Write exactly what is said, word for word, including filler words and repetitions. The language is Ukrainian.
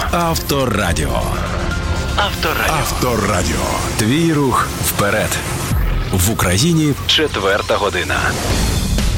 Авторадіо. Авторадіо. Авторадіо. Твій рух вперед. В Україні четверта година.